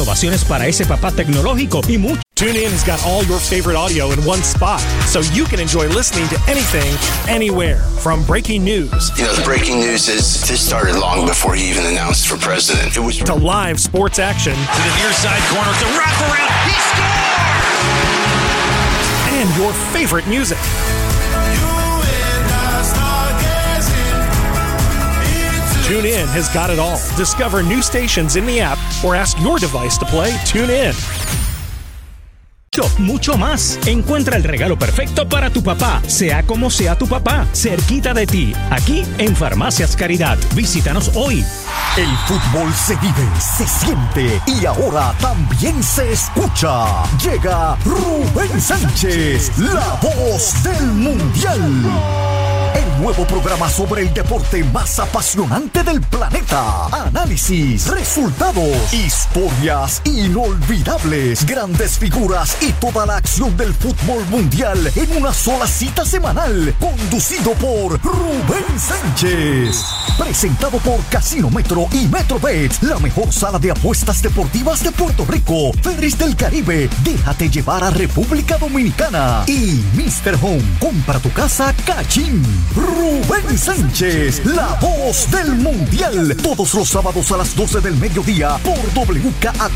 innovaciones para ese papá tecnológico y mucho. TuneIn has got all your favorite audio in one spot, so you can enjoy listening to anything, anywhere. From breaking news. You know, the breaking news is this started long before he even announced for president. It was to live sports action. To the near side corner, to wraparound. He scored! And your favorite music. TuneIn has got it all. Discover new stations in the app or ask your device to play TuneIn. Mucho más. Encuentra el regalo perfecto para tu papá, sea como sea tu papá, cerquita de ti, aquí en Farmacias Caridad. Visítanos hoy. El fútbol se vive, se siente y ahora también se escucha. Llega Rubén Sánchez, la voz del Mundial. El nuevo programa sobre el deporte más apasionante del planeta. Análisis, resultados, historias inolvidables, grandes figuras y toda la acción del fútbol mundial en una sola cita semanal. Conducido por Rubén Sánchez. Presentado por Casino Metro y MetroBet, la mejor sala de apuestas deportivas de Puerto Rico. Ferris del Caribe, déjate llevar a República Dominicana. Y Mr. Home, compra tu casa Cachín. Rubén Sánchez, la voz del Mundial. Todos los sábados a las 12 del mediodía por WKAQ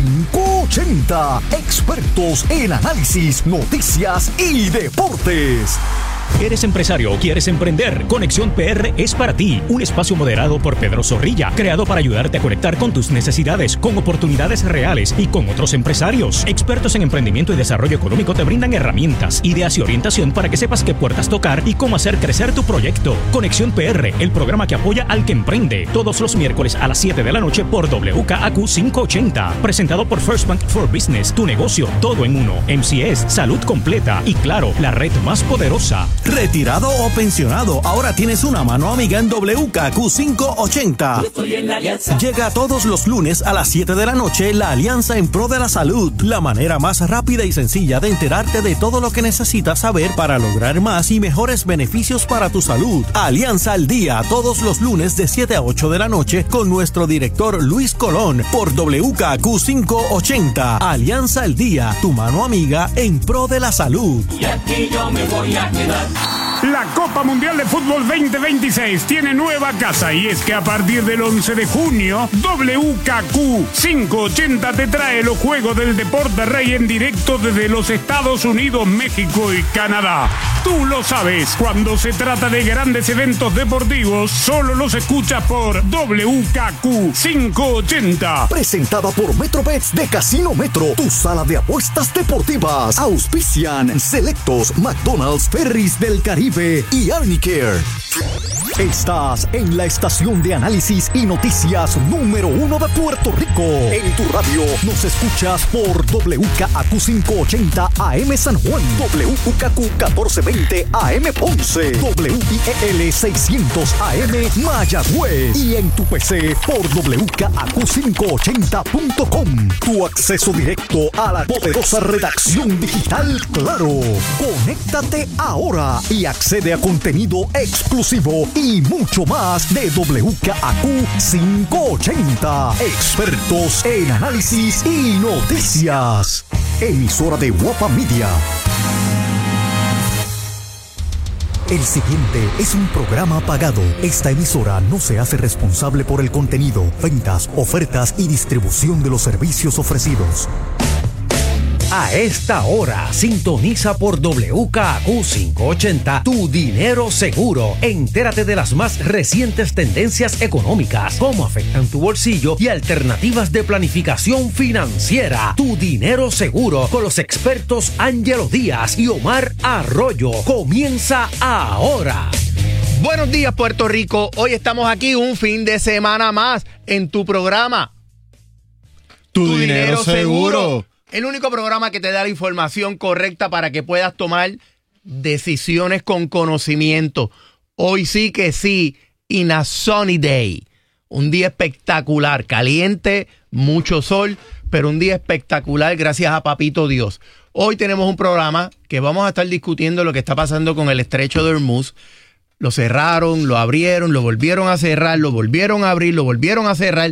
580. Expertos en análisis, noticias y deportes. ¿Eres empresario o quieres emprender? Conexión PR es para ti. Un espacio moderado por Pedro Zorrilla, creado para ayudarte a conectar con tus necesidades, con oportunidades reales y con otros empresarios. Expertos en emprendimiento y desarrollo económico te brindan herramientas, ideas y orientación para que sepas qué puertas tocar y cómo hacer crecer tu proyecto. Conexión PR, el programa que apoya al que emprende. Todos los miércoles a las 7 de la noche por WKAQ 580. Presentado por First Bank for Business. Tu negocio, todo en uno. MCS, salud completa y claro, la red más poderosa. Retirado o pensionado, ahora tienes una mano amiga en WKAQ 580. Llega todos los lunes a las 7 de la noche la Alianza en Pro de la Salud, la manera más rápida y sencilla de enterarte de todo lo que necesitas saber para lograr más y mejores beneficios para tu salud. Alianza al Día, todos los lunes de 7 a 8 de la noche con nuestro director Luis Colón por WKAQ 580. Alianza al Día, tu mano amiga en Pro de la Salud. Y aquí yo me voy a quedar. La Copa Mundial de Fútbol 2026 tiene nueva casa y es que a partir del 11 de junio, WKAQ 580 te trae los Juegos del Deporte Rey en directo desde los Estados Unidos, México y Canadá. Tú lo sabes, cuando se trata de grandes eventos deportivos, solo los escuchas por WKAQ 580. Presentada por MetroBets de Casino Metro, tu sala de apuestas deportivas. Auspician Selectos, McDonald's, Ferris del Caribe y Arnicare. Estás en la estación de análisis y noticias número 1 de Puerto Rico. En tu radio nos escuchas por WKAQ 580 AM San Juan, WKAQ 1420 AM Ponce, WIEL 600 AM Mayagüez y en tu PC por WKAQ580.com. Tu acceso directo a la poderosa redacción digital Claro. Conéctate ahora y accede a contenido exclusivo y mucho más de WKAQ 580. Expertos en análisis y noticias. Emisora de Guapa Media. El siguiente es un programa pagado. Esta emisora no se hace responsable por el contenido, ventas, ofertas y distribución de los servicios ofrecidos. A esta hora, sintoniza por WKAQ 580 Tu Dinero Seguro. Entérate de las más recientes tendencias económicas, cómo afectan tu bolsillo y alternativas de planificación financiera. Tu Dinero Seguro con los expertos Ángelo Díaz y Omar Arroyo. Comienza ahora. Buenos días, Puerto Rico. Hoy estamos aquí un fin de semana más en tu programa Tu Dinero Seguro. El único programa que te da la información correcta para que puedas tomar decisiones con conocimiento. Hoy sí que sí, in a sunny day. Un día espectacular, caliente, mucho sol, pero un día espectacular gracias a Papito Dios. Hoy tenemos un programa que vamos a estar discutiendo lo que está pasando con el Estrecho de Hormuz. Lo cerraron, lo abrieron, lo volvieron a cerrar, lo volvieron a abrir, lo volvieron a cerrar.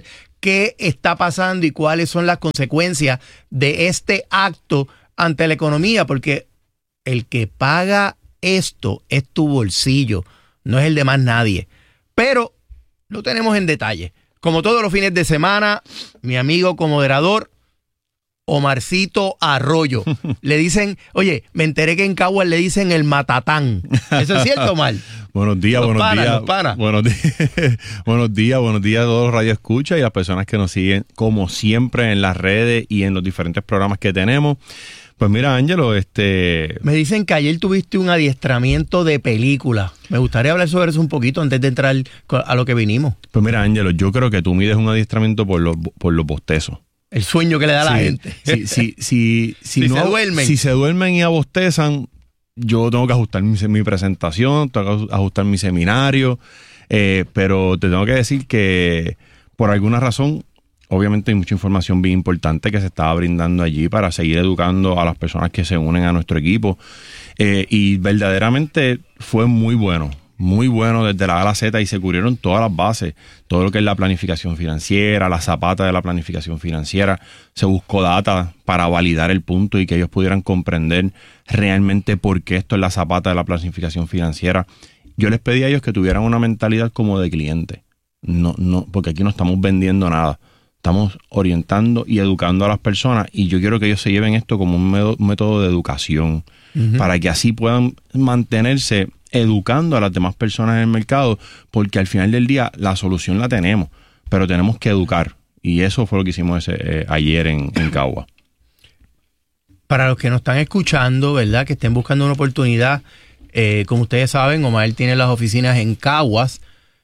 qué está pasando y cuáles son las consecuencias de este acto ante la economía, porque el que paga esto es tu bolsillo, no es el de más nadie. Pero lo tenemos en detalle. Como todos los fines de semana, mi amigo comoderador, Omarcito Arroyo. Le dicen, oye, me enteré que en Caguas le dicen el matatán. ¿Eso es cierto, Omar? Buenos días, Los buenos panas, días. los panas. Buenos días a todos los radioescuchas y las personas que nos siguen, como siempre, en las redes y en los diferentes programas que tenemos. Pues mira, Ángelo, me dicen que ayer tuviste un adiestramiento de película. Me gustaría hablar sobre eso un poquito antes de entrar a lo que vinimos. Pues mira, Ángelo, yo creo que tú mides un adiestramiento por los bostezos. El sueño que le da a la gente. Si se duermen y abostezan, yo tengo que ajustar mi presentación, tengo que ajustar mi seminario, pero te tengo que decir que por alguna razón, obviamente hay mucha información bien importante que se estaba brindando allí para seguir educando a las personas que se unen a nuestro equipo, y verdaderamente fue muy bueno desde la A a la Z, y se cubrieron todas las bases, todo lo que es la planificación financiera, la zapata de la planificación financiera. Se buscó data para validar el punto y que ellos pudieran comprender realmente por qué esto es la zapata de la planificación financiera. Yo les pedí a ellos que tuvieran una mentalidad como de cliente, no, porque aquí no estamos vendiendo nada, estamos orientando y educando a las personas, y yo quiero que ellos se lleven esto como un método de educación, para que así puedan mantenerse educando a las demás personas en el mercado, porque al final del día la solución la tenemos, pero tenemos que educar, y eso fue lo que hicimos ayer en Caguas. Para los que nos están escuchando, ¿verdad?, que estén buscando una oportunidad, como ustedes saben, Omar tiene las oficinas en Caguas.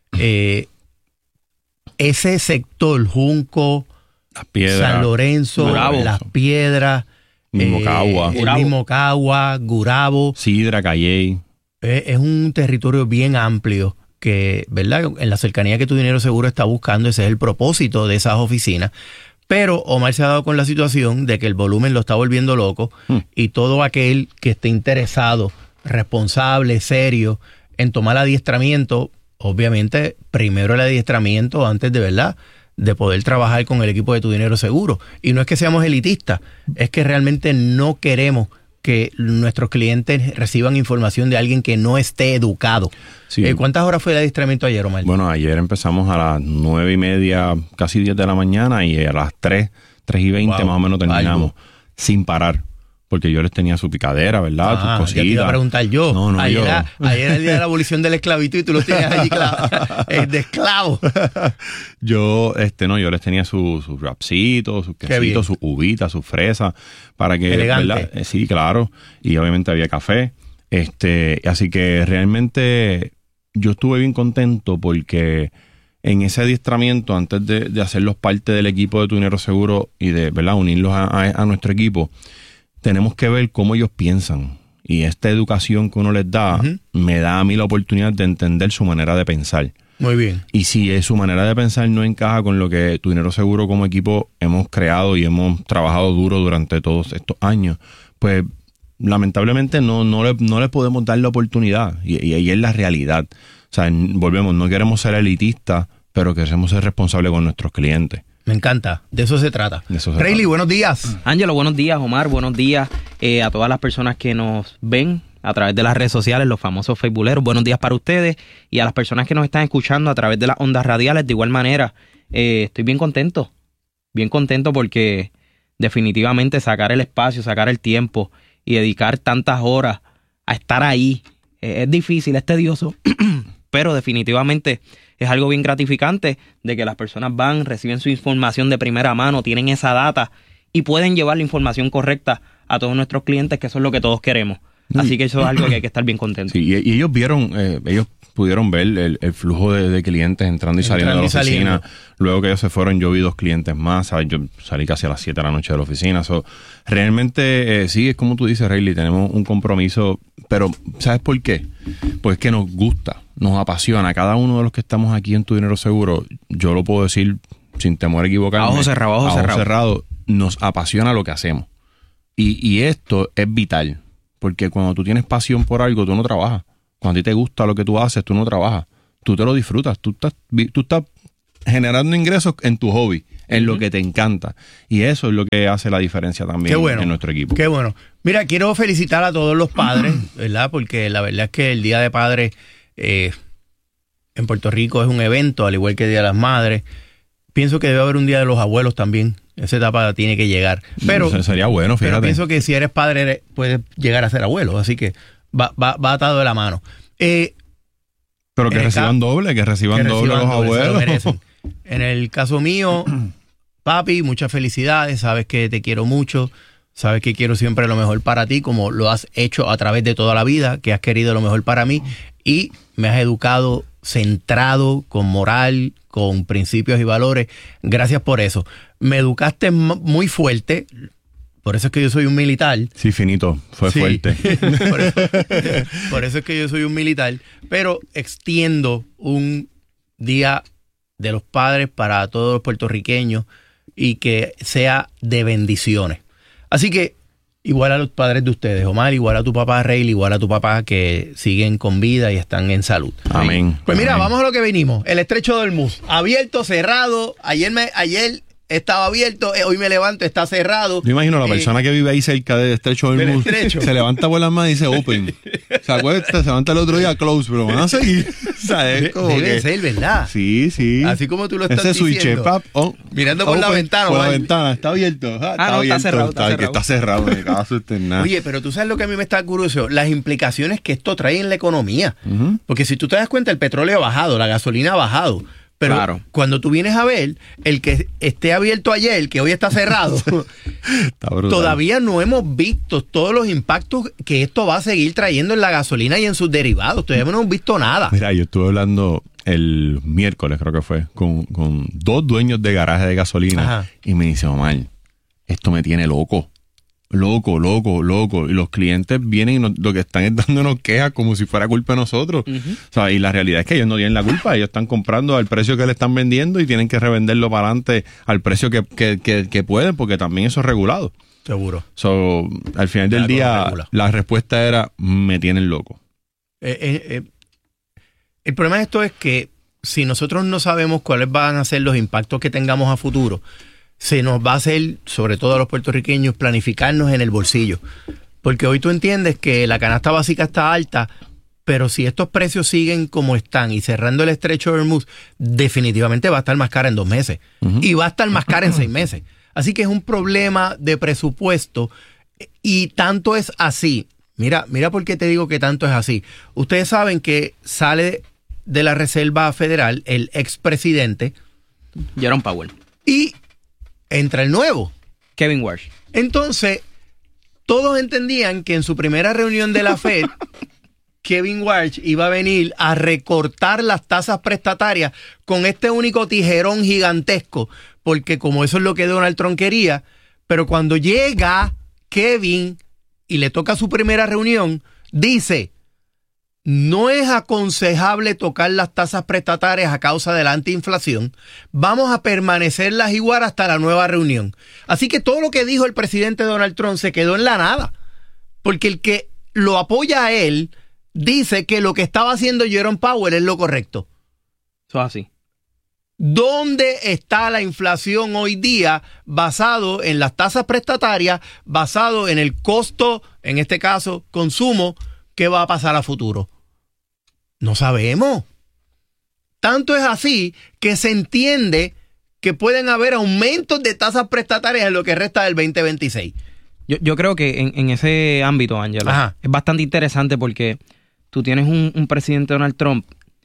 Ese sector, Junco, Las Piedras, San Lorenzo, Gurabo, Las Piedras, mismo Cagua, Gurabo, Sidra, Calley. Es un territorio bien amplio que, ¿verdad?, en la cercanía que Tu Dinero Seguro está buscando. Ese es el propósito de esas oficinas. Pero Omar se ha dado con la situación de que el volumen lo está volviendo loco, y todo aquel que esté interesado, responsable, serio, en tomar adiestramiento, obviamente primero el adiestramiento antes de, ¿verdad?, de poder trabajar con el equipo de Tu Dinero Seguro. Y no es que seamos elitistas, es que realmente no queremos que nuestros clientes reciban información de alguien que no esté educado. Sí. ¿Cuántas horas fue el adiestramiento ayer, Omar? Bueno, ayer empezamos a las 9:30, casi 10 de la mañana, y a las 3:20 más o menos terminamos, sin parar. Porque yo les tenía su picadera, ¿verdad? Sus cositas. Ya te iba a preguntar yo. No, ayer era el día de la abolición de la esclavitud y tú los tenías allí de esclavo. Yo les tenía sus rapsitos, sus quesitos, sus uvitas, sus fresas, para que, ¿verdad? Sí, claro. Y obviamente había café. Así que realmente yo estuve bien contento porque en ese adiestramiento, antes de hacerlos parte del equipo de Tu Dinero Seguro y de, ¿verdad?, unirlos a nuestro equipo, tenemos que ver cómo ellos piensan, y esta educación que uno les da me da a mí la oportunidad de entender su manera de pensar. Muy bien. Y si su manera de pensar no encaja con lo que Tu Dinero Seguro como equipo hemos creado y hemos trabajado duro durante todos estos años, pues lamentablemente no le podemos dar la oportunidad, y ahí es la realidad. O sea, volvemos, no queremos ser elitistas, pero queremos ser responsables con nuestros clientes. Me encanta, de eso se trata. Rayleigh, buenos días. Ángelo, buenos días. Omar, buenos días a todas las personas que nos ven a través de las redes sociales, los famosos facebooleros. Buenos días para ustedes, y a las personas que nos están escuchando a través de las ondas radiales. De igual manera, estoy bien contento porque definitivamente sacar el espacio, sacar el tiempo y dedicar tantas horas a estar ahí es difícil, es tedioso, pero definitivamente es algo bien gratificante de que las personas van, reciben su información de primera mano, tienen esa data y pueden llevar la información correcta a todos nuestros clientes, que eso es lo que todos queremos. Así que eso es algo que hay que estar bien contentos. Sí, y ellos pudieron ver el flujo de clientes entrando y saliendo de la oficina. Luego que ellos se fueron, yo vi 2 clientes más, ¿sabes? Yo salí casi a las 7 de la noche de la oficina. Realmente, sí, es como tú dices, Rayleigh, tenemos un compromiso, pero ¿sabes por qué? Pues que nos gusta, nos apasiona. Cada uno de los que estamos aquí en Tu Dinero Seguro, yo lo puedo decir sin temor a equivocarme. A ojo cerrado. Nos apasiona lo que hacemos. Y esto es vital, porque cuando tú tienes pasión por algo, tú no trabajas. Cuando a ti te gusta lo que tú haces, tú no trabajas. Tú te lo disfrutas. Tú estás generando ingresos en tu hobby, en lo que te encanta. Y eso es lo que hace la diferencia también en nuestro equipo. Qué bueno. Mira, quiero felicitar a todos los padres, ¿verdad? Porque la verdad es que el Día de Padres en Puerto Rico es un evento, al igual que el Día de las Madres. Pienso que debe haber un Día de los Abuelos también. Esa etapa tiene que llegar. Pero sería bueno, fíjate. Pero pienso que si eres padre, puedes llegar a ser abuelo. Así que va atado de la mano. Pero que reciban doble los abuelos. En el caso mío, papi, muchas felicidades. Sabes que te quiero mucho. Sabes que quiero siempre lo mejor para ti, como lo has hecho a través de toda la vida, que has querido lo mejor para mí. Y me has educado centrado, con moral, con principios y valores. Gracias por eso. Me educaste muy fuerte. Por eso es que yo soy un militar. Sí, finito. Fue fuerte. Por eso es que yo soy un militar. Pero extiendo un Día de los Padres para todos los puertorriqueños y que sea de bendiciones. Así que, igual a los padres de ustedes, Omar, igual a tu papá, Rey, igual a tu papá, que siguen con vida y están en salud. Amén. Pues mira, vamos a lo que venimos. El estrecho de Hormuz. Abierto, cerrado. Ayer estaba abierto, hoy me levanto, está cerrado. Yo imagino la persona que vive ahí cerca del estrecho del Hormuz se levanta por las manos y dice open. Se acuesta, se levanta el otro día close, pero van a seguir. Debe ser, ¿verdad? Sí. Así como tú lo estás ese diciendo. Mirando por la ventana. Por la ventana, está abierto. Está cerrado. Está cerrado, me caso en nada. Oye, pero tú sabes lo que a mí me está curioso, las implicaciones que esto trae en la economía. Porque si tú te das cuenta, el petróleo ha bajado, la gasolina ha bajado. Pero cuando tú vienes a ver, el que esté abierto ayer, que hoy está cerrado, todavía no hemos visto todos los impactos que esto va a seguir trayendo en la gasolina y en sus derivados. Todavía no hemos visto nada. Mira, yo estuve hablando el miércoles, creo que fue, con 2 dueños de garaje de gasolina. Ajá. Y me dice, Omar, esto me tiene loco. Loco. Y los clientes vienen y lo que están es dándonos quejas como si fuera culpa de nosotros. O sea, y la realidad es que ellos no tienen la culpa. Ellos están comprando al precio que le están vendiendo y tienen que revenderlo para adelante al precio que pueden, porque también eso es regulado. Seguro. Al final del día, la respuesta era, me tienen loco. El problema de esto es que si nosotros no sabemos cuáles van a ser los impactos que tengamos a futuro, se nos va a hacer, sobre todo a los puertorriqueños, planificarnos en el bolsillo. Porque hoy tú entiendes que la canasta básica está alta, pero si estos precios siguen como están y cerrando el estrecho de Hormuz, definitivamente va a estar más cara en 2 meses. Y va a estar más cara en 6 meses. Así que es un problema de presupuesto y tanto es así. Mira por qué te digo que tanto es así. Ustedes saben que sale de la Reserva Federal el expresidente Jerome Powell. Y entra el nuevo, Kevin Warsh. Entonces, todos entendían que en su primera reunión de la Fed, Kevin Warsh iba a venir a recortar las tasas prestatarias con este único tijerón gigantesco, porque como eso es lo que Donald Trump quería, pero cuando llega Kevin y le toca su primera reunión, dice, no es aconsejable tocar las tasas prestatarias a causa de la antiinflación. Vamos a permanecerlas igual hasta la nueva reunión. Así que todo lo que dijo el presidente Donald Trump se quedó en la nada. Porque el que lo apoya a él dice que lo que estaba haciendo Jerome Powell es lo correcto. Eso es así. ¿Dónde está la inflación hoy día basado en las tasas prestatarias, basado en el costo, en este caso, consumo? ¿Qué va a pasar a futuro? No sabemos. Tanto es así que se entiende que pueden haber aumentos de tasas prestatarias en lo que resta del 2026. Yo creo que en ese ámbito, Ángelo, es bastante interesante porque tú tienes un presidente Donald Trump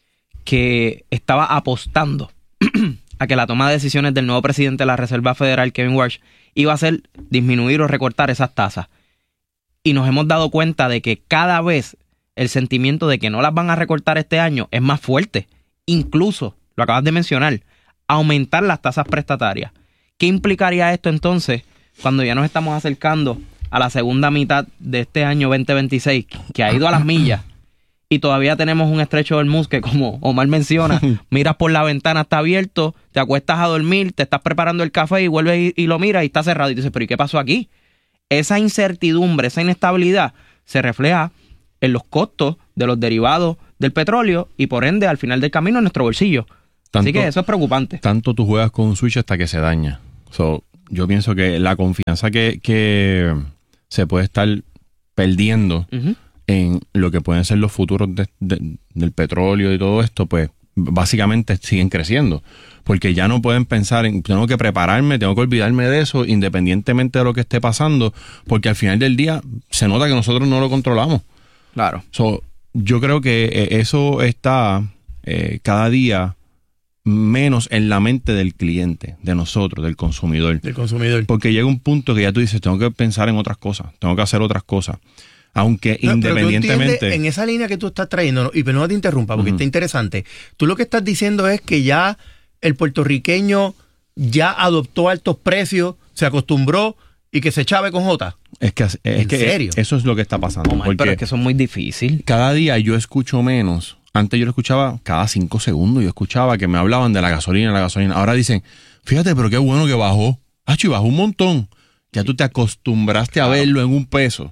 que estaba apostando a que la toma de decisiones del nuevo presidente de la Reserva Federal, Kevin Warsh, iba a ser disminuir o recortar esas tasas. Y nos hemos dado cuenta de que cada vez el sentimiento de que no las van a recortar este año es más fuerte. Incluso, lo acabas de mencionar, aumentar las tasas prestatarias. ¿Qué implicaría esto entonces cuando ya nos estamos acercando a la segunda mitad de este año 2026, que ha ido a las millas, y todavía tenemos un estrecho de Hormuz que, como Omar menciona, miras por la ventana, está abierto, te acuestas a dormir, te estás preparando el café y vuelves y lo miras y está cerrado y dices, ¿pero y qué pasó aquí? Esa incertidumbre, esa inestabilidad se refleja en los costos de los derivados del petróleo y por ende al final del camino en nuestro bolsillo. Así que eso es preocupante. Tanto tú juegas con un switch hasta que se daña. Yo pienso que la confianza que se puede estar perdiendo en lo que pueden ser los futuros del petróleo y todo esto, pues básicamente siguen creciendo. Porque ya no pueden pensar en, tengo que prepararme, tengo que olvidarme de eso, independientemente de lo que esté pasando, porque al final del día se nota que nosotros no lo controlamos. Claro. Yo creo que eso está cada día menos en la mente del cliente, de nosotros, del consumidor. Del consumidor. Porque llega un punto que ya tú dices, tengo que pensar en otras cosas, tengo que hacer otras cosas. Aunque independientemente... En esa línea que tú estás trayendo, y pero no te interrumpa porque está interesante, tú lo que estás diciendo es que ya el puertorriqueño ya adoptó altos precios, se acostumbró y que se chave con Jota. ¿En serio? Eso es lo que está pasando. Pero es que eso es muy difícil. Cada día yo escucho menos. Antes yo lo escuchaba cada 5 segundos. Yo escuchaba que me hablaban de la gasolina. Ahora dicen, fíjate, pero qué bueno que bajó. Y bajó un montón. Ya tú te acostumbraste a verlo en $1.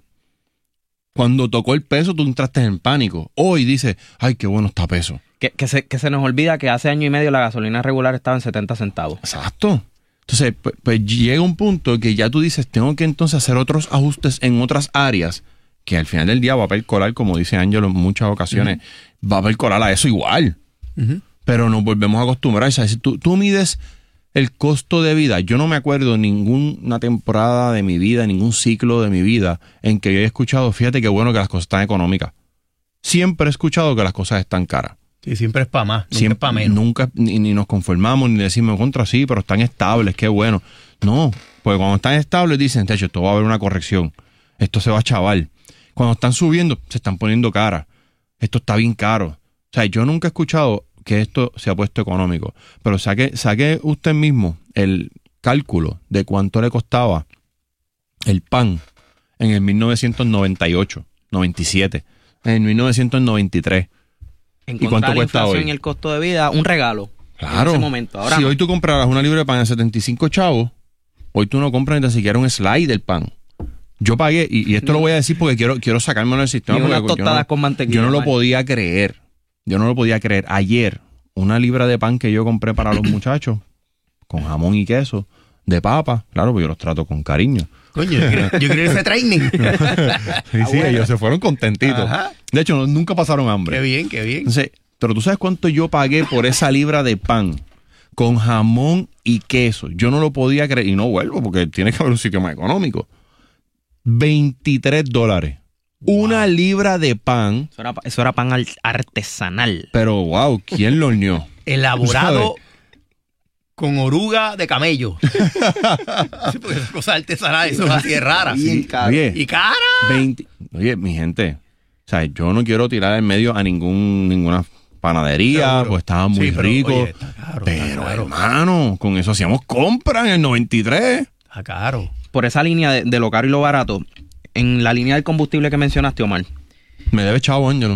Cuando tocó el peso, tú entraste en pánico. Hoy dices, ay, qué bueno está peso. Que se nos olvida que hace año y medio la gasolina regular estaba en 70 centavos. Exacto. Entonces, pues llega un punto que ya tú dices, tengo que entonces hacer otros ajustes en otras áreas, que al final del día va a percolar, como dice Ángelo en muchas ocasiones, va a percolar a eso igual. Pero nos volvemos a acostumbrar. O sea, si tú mides el costo de vida, yo no me acuerdo ninguna temporada de mi vida, ningún ciclo de mi vida en que yo haya escuchado, fíjate qué bueno que las cosas están económicas. Siempre he escuchado que las cosas están caras. Sí, siempre es para más, nunca es para menos. Nunca, ni nos conformamos, ni decimos contra sí, pero están estables, qué bueno. No, porque cuando están estables dicen, de hecho, esto va a haber una corrección. Esto se va a chaval. Cuando están subiendo, se están poniendo caras. Esto está bien caro. O sea, yo nunca he escuchado que esto se ha puesto económico. Pero saque usted mismo el cálculo de cuánto le costaba el pan en el 1998, 97, en el 1993. ¿Y cuánto cuesta hoy? En el costo de vida, un regalo. Claro. En ese momento. Ahora si hoy tú compraras una libra de pan en 75 chavos, hoy tú no compras ni siquiera un slide del pan. Yo pagué, y esto lo voy a decir porque quiero sacármelo del sistema. Y unas tostadas con mantequilla. Yo no lo podía creer. Ayer, una libra de pan que yo compré para los muchachos, con jamón y queso, de papa, claro, porque yo los trato con cariño. Coño, yo quiero ese training. Sí, ellos se fueron contentitos. Ajá. De hecho, nunca pasaron hambre. Qué bien, qué bien. Entonces, pero tú sabes cuánto yo pagué por esa libra de pan con jamón y queso. Yo no lo podía creer, y no vuelvo porque tiene que haber un sitio más económico. $23. Wow. Una libra de pan. Eso era pan artesanal. Pero wow, ¿quién lo horneó? Elaborado con oruga de camello. Sí, porque esas cosas artesanales son así de raras. Bien cara. Oye, ¿y cara? Oye, mi gente, o sea, yo no quiero tirar en medio a ninguna panadería, pues estaba muy rico. Oye, está caro, pero hermano, con eso hacíamos compras en el 93. Está caro. Por esa línea de lo caro y lo barato, en la línea del combustible que mencionaste, Omar. Me debe chavo, Ángelo.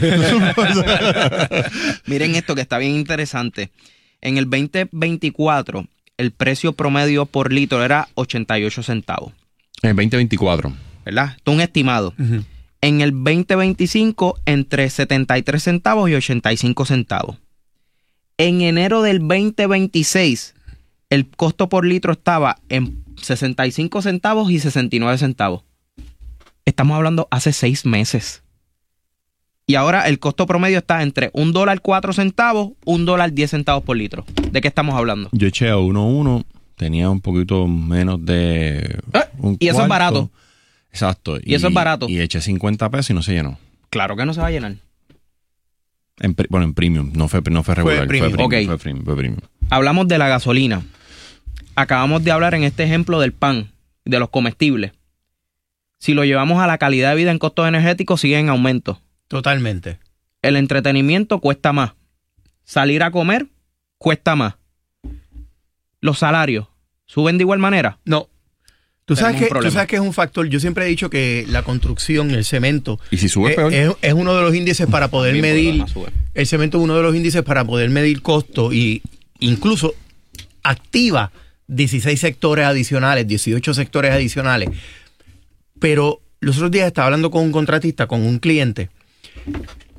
Miren esto que está bien interesante. En el 2024, el precio promedio por litro era 88 centavos. En el 2024. ¿Verdad? Esto es un estimado. En el 2025, entre 73 centavos y 85 centavos. En enero del 2026, el costo por litro estaba en 65 centavos y 69 centavos. Estamos hablando hace 6 meses. Y ahora el costo promedio está entre $1.04, $1.10 por litro. ¿De qué estamos hablando? Yo eché a 1.1, tenía un poquito menos de y eso es barato. Exacto. Y eso es barato. Y eché 50 pesos y no se llenó. Claro que no se va a llenar. En premium, no fue regular. Fue premium. Hablamos de la gasolina. Acabamos de hablar en este ejemplo del pan, de los comestibles. Si lo llevamos a la calidad de vida en costos energéticos, sigue en aumento. Totalmente. El entretenimiento cuesta más. Salir a comer cuesta más. ¿Los salarios suben de igual manera? No. Tú sabes que es un factor. Yo siempre he dicho que la construcción, el cemento, ¿y si sube peor? Es uno de los índices para poder medir. El cemento es uno de los índices para poder medir costo, y incluso activa 16 sectores adicionales, 18 sectores adicionales. Pero los otros días estaba hablando con un contratista, con un cliente,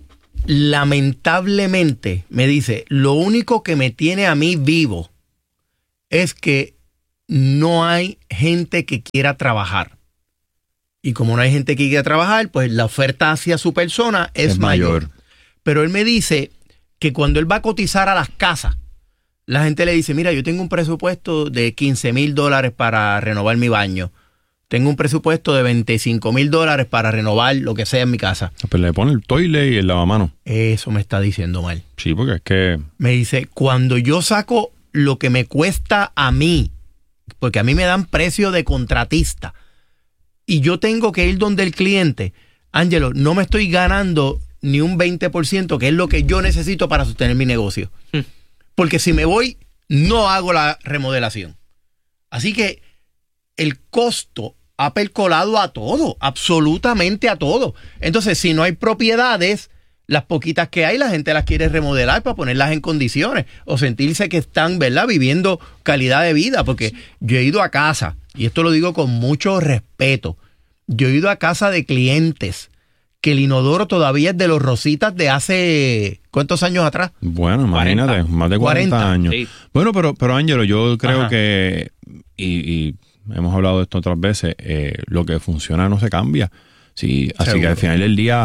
lamentablemente, me dice, lo único que me tiene a mí vivo es que no hay gente que quiera trabajar. Y como no hay gente que quiera trabajar, pues la oferta hacia su persona es mayor. Pero él me dice que cuando él va a cotizar a las casas, la gente le dice, mira, yo tengo un presupuesto de $15,000 para renovar mi baño. Tengo un presupuesto de $25,000 para renovar lo que sea en mi casa. Pero le pone el toilet y el lavamanos. Eso me está diciendo mal. Sí, porque es que... Me dice, cuando yo saco lo que me cuesta a mí, porque a mí me dan precio de contratista, y yo tengo que ir donde el cliente, Ángelo, no me estoy ganando ni un 20%, que es lo que yo necesito para sostener mi negocio. Porque si me voy, no hago la remodelación. Así que el costo ha percolado a todo, absolutamente a todo. Entonces, si no hay propiedades, las poquitas que hay, la gente las quiere remodelar para ponerlas en condiciones o sentirse que están, ¿verdad?, viviendo calidad de vida. Porque yo he ido a casa, y esto lo digo con mucho respeto, yo he ido a casa de clientes que el inodoro todavía es de los rositas de hace, ¿cuántos años atrás? Bueno, imagínate, 40. Más de 40 años. Sí. Bueno, pero Ángelo, yo creo que, y hemos hablado de esto otras veces, lo que funciona no se cambia. Sí, así que al final del día...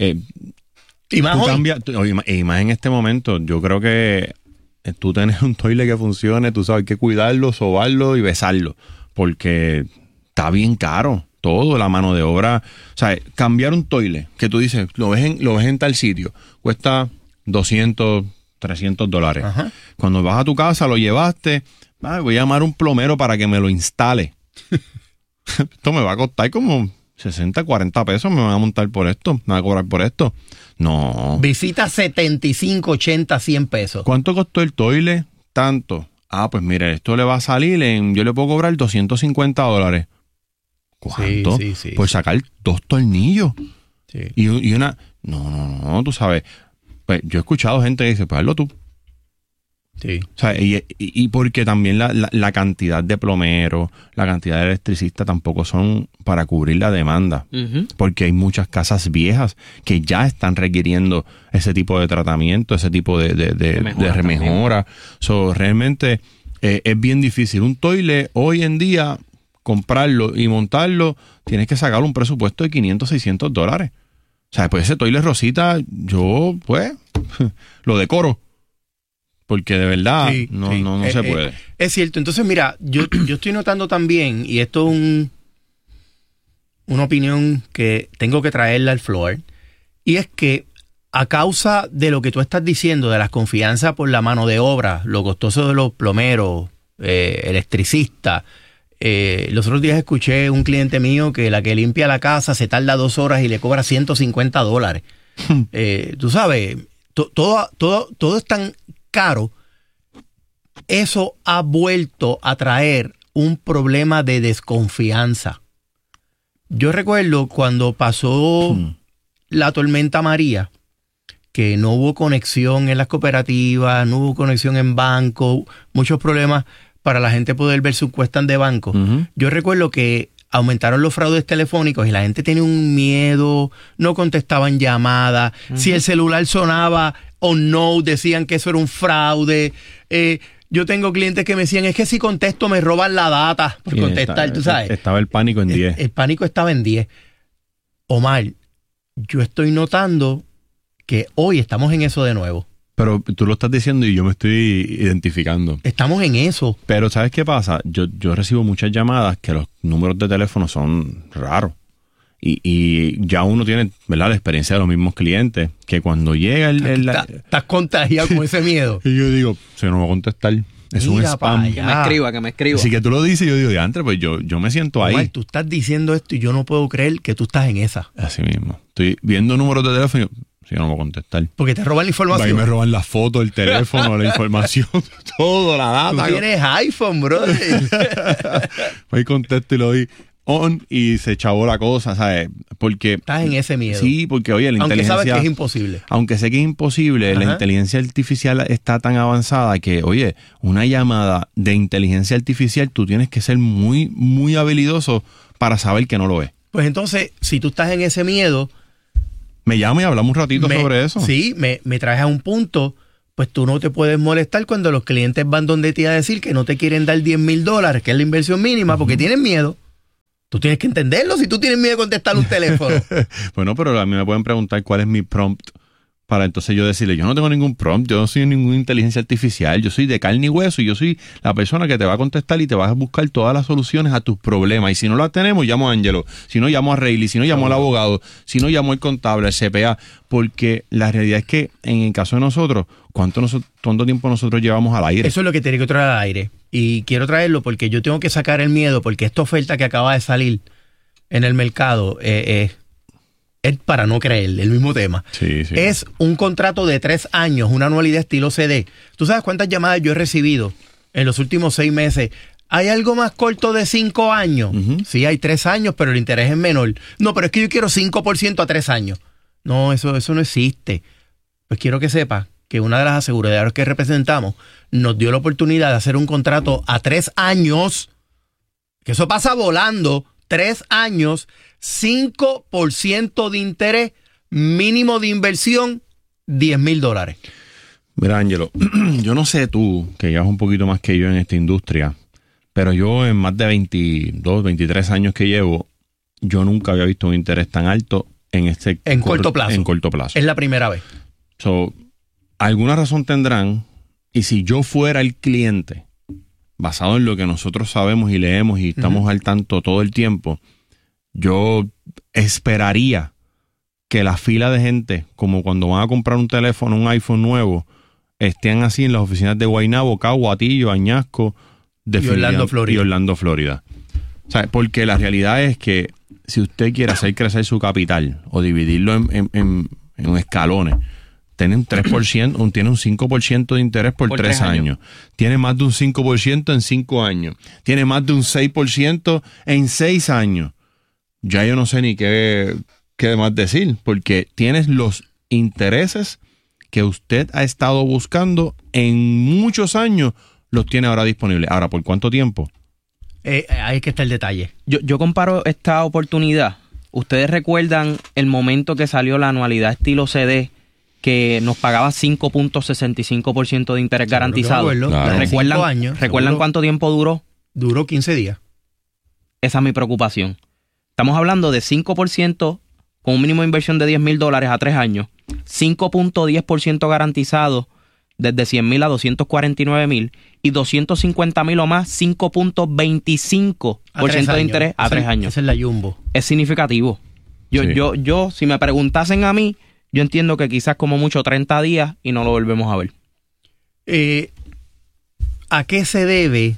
y más hoy. Y más en este momento, yo creo que tú tienes un toile que funcione, tú sabes, hay que cuidarlo, sobarlo y besarlo, porque está bien caro todo, la mano de obra. O sea, cambiar un toile, que tú dices, lo ves en tal sitio, cuesta $200, $300. Ajá. Cuando vas a tu casa, lo llevaste, voy a llamar a un plomero para que me lo instale. Esto me va a costar como 60, 40 pesos, me van a montar por esto, me van a cobrar por esto. No. Visita 75, 80, 100 pesos. ¿Cuánto costó el toile? Tanto. Pues mire, esto le va a salir yo le puedo cobrar $250. ¿Cuánto? Sí. Pues sacar 2 tornillos. Sí. Y una... No, tú sabes. Pues yo he escuchado gente que dice, pues hazlo tú. Sí. O sea, y porque también la cantidad de plomeros, la cantidad de electricistas tampoco son para cubrir la demanda. Uh-huh. Porque hay muchas casas viejas que ya están requiriendo ese tipo de tratamiento, ese tipo de remejora. So, realmente es bien difícil. Un toile hoy en día, comprarlo y montarlo, tienes que sacar un presupuesto de $500, $600. O sea, pues ese toile rosita, yo pues lo decoro. Porque de verdad no se puede. Es cierto. Entonces, mira, yo estoy notando también, y esto es una opinión que tengo que traerla al floor, y es que a causa de lo que tú estás diciendo, de la confianza por la mano de obra, lo costoso de los plomeros, electricistas, los otros días escuché un cliente mío que la que limpia la casa se tarda 2 horas y le cobra $150. Tú sabes, todo es tan caro. Eso ha vuelto a traer un problema de desconfianza. Yo recuerdo cuando pasó la tormenta María, que no hubo conexión en las cooperativas, no hubo conexión en banco, muchos problemas para la gente poder ver sus cuentas de banco. Uh-huh. Yo recuerdo que aumentaron los fraudes telefónicos y la gente tenía un miedo, no contestaban llamadas, uh-huh. Si el celular sonaba o no, decían que eso era un fraude. Yo tengo clientes que me decían, es que si contesto me roban la data por contestar, tú sabes. Estaba el pánico en 10. El pánico estaba en 10. Omar, yo estoy notando que hoy estamos en eso de nuevo. Pero tú lo estás diciendo y yo me estoy identificando. Estamos en eso. Pero ¿sabes qué pasa? Yo recibo muchas llamadas que los números de teléfono son raros. Y ya uno tiene, ¿verdad?, la experiencia de los mismos clientes, que cuando llega estás contagiado con ese miedo. Y yo digo, se no va a contestar. Es un spam. Que me escriba. Así que tú lo dices y yo digo, diantre, pues yo me siento ahí. Omar, tú estás diciendo esto y yo no puedo creer que tú estás en esa. Así mismo. Estoy viendo números de teléfono y yo no voy a contestar. Porque te roban la información. Ahí me roban la foto, el teléfono, la información, todo, la data. Tú tienes iPhone, brother. Ahí contesto y lo doy on y se chavó la cosa, ¿sabes? Porque estás en ese miedo. Sí, porque oye, la inteligencia... Aunque sabes que es imposible. Aunque sé que es imposible, ajá, la inteligencia artificial está tan avanzada que, oye, una llamada de inteligencia artificial, tú tienes que ser muy, muy habilidoso para saber que no lo es. Pues entonces, si tú estás en ese miedo, Me llama y hablamos un ratito sobre eso. Sí, me traes a un punto, pues tú no te puedes molestar cuando los clientes van donde te a decir que no te quieren dar $10,000, que es la inversión mínima, porque tienen miedo. Tú tienes que entenderlo si tú tienes miedo de contestar un teléfono. Bueno, pero a mí me pueden preguntar cuál es mi prompt para entonces yo decirle, yo no tengo ningún prompt, yo no soy ninguna inteligencia artificial, yo soy de carne y hueso y yo soy la persona que te va a contestar y te va a buscar todas las soluciones a tus problemas. Y si no las tenemos, llamo a Ángelo, si no llamo a Rayleigh, si no llamo al abogado, si no llamo al contable, al CPA, porque la realidad es que en el caso de nosotros, ¿cuánto tiempo nosotros llevamos al aire? Eso es lo que tiene que traer al aire. Y quiero traerlo porque yo tengo que sacar el miedo, porque esta oferta que acaba de salir en el mercado es para no creer, el mismo tema. Sí. Es un contrato de 3 años, una anualidad estilo CD. ¿Tú sabes cuántas llamadas yo he recibido en los últimos 6 meses? ¿Hay algo más corto de 5 años? Sí, hay 3 años, pero el interés es menor. No, pero es que yo quiero 5% a 3 años. No, eso no existe. Pues quiero que sepa que una de las aseguradoras que representamos nos dio la oportunidad de hacer un contrato a 3 años, que eso pasa volando, 3 años, 5% de interés, mínimo de inversión, $10,000. Mira, Ángelo, yo no sé tú, que llevas un poquito más que yo en esta industria, pero yo en más de 22, 23 años que llevo, yo nunca había visto un interés tan alto en corto plazo. En corto plazo. Es la primera vez. Alguna razón tendrán, y si yo fuera el cliente, basado en lo que nosotros sabemos y leemos y estamos al tanto todo el tiempo, yo esperaría que la fila de gente, como cuando van a comprar un teléfono, un iPhone nuevo, estén así en las oficinas de Guaynabo, Cagua, Atillo, Añasco, y Orlando, Florida. O sea, porque la realidad es que si usted quiere hacer crecer su capital o dividirlo en escalones, tiene un 3%, tiene un 5% de interés por 3 años. Tiene más de un 5% en 5 años. Tiene más de un 6% en 6 años. Ya yo no sé ni qué más decir, porque tienes los intereses que usted ha estado buscando en muchos años, los tiene ahora disponibles. Ahora, ¿por cuánto tiempo? Ahí es que está el detalle. Yo comparo esta oportunidad. ¿Ustedes recuerdan el momento que salió la anualidad estilo CD, que nos pagaba 5.65% de interés garantizado? Claro. ¿Recuerdan cuánto tiempo duró? Duró 15 días. Esa es mi preocupación. Estamos hablando de 5% con un mínimo de inversión de $10,000 a 3 años, 5.10% garantizado desde 100,000 a 249,000 y 250,000 o más, 5.25% de interés a 3 años. Esa es la jumbo. Es significativo. Yo, si me preguntasen a mí, yo entiendo que quizás como mucho 30 días y no lo volvemos a ver. ¿A qué se debe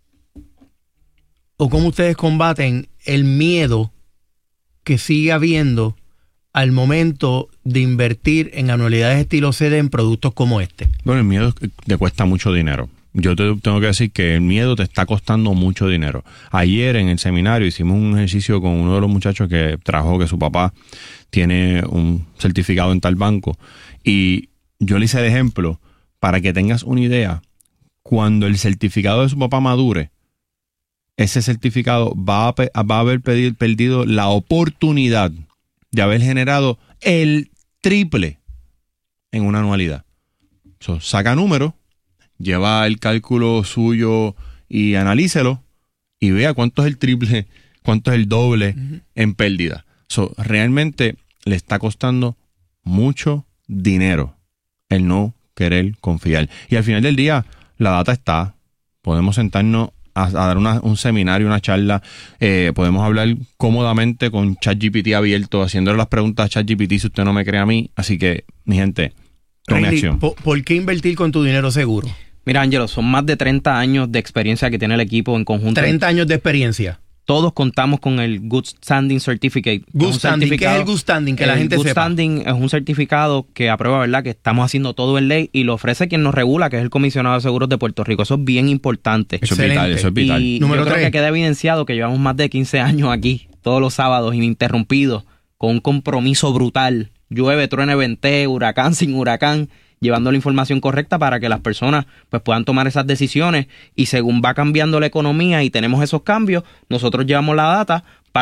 o cómo ustedes combaten el miedo que sigue habiendo al momento de invertir en anualidades estilo CD en productos como este? Bueno, el miedo te cuesta mucho dinero. Yo te tengo que decir que el miedo te está costando mucho dinero. Ayer en el seminario hicimos un ejercicio con uno de los muchachos que trajo que su papá tiene un certificado en tal banco. Y yo le hice de ejemplo para que tengas una idea. Cuando el certificado de su papá madure, ese certificado va a haber perdido la oportunidad de haber generado el triple en una anualidad. Saca números, lleva el cálculo suyo y analícelo y vea cuánto es el triple, cuánto es el doble en pérdida. Realmente le está costando mucho dinero el no querer confiar. Y al final del día, la data está. Podemos sentarnos a dar un seminario, una charla. Podemos hablar cómodamente con ChatGPT abierto, haciéndole las preguntas a ChatGPT si usted no me cree a mí. Así que, mi gente, tome acción. ¿Por qué invertir con tu dinero seguro? Mira, Ángelo, son más de 30 años de experiencia que tiene el equipo en conjunto. 30 años de experiencia. Todos contamos con el Good Standing Certificate. Good Standing, ¿qué es el Good Standing? Que la gente sepa. Good Standing es un certificado que aprueba, ¿verdad?, que estamos haciendo todo en ley y lo ofrece quien nos regula, que es el Comisionado de Seguros de Puerto Rico. Eso es bien importante. Eso es vital. Y yo creo que queda evidenciado que llevamos más de 15 años aquí, todos los sábados, ininterrumpidos, con un compromiso brutal. Llueve, truene, ventee, huracán sin huracán, llevando la información correcta para que las personas pues puedan tomar esas decisiones, y según va cambiando la economía y tenemos esos cambios, nosotros llevamos la data para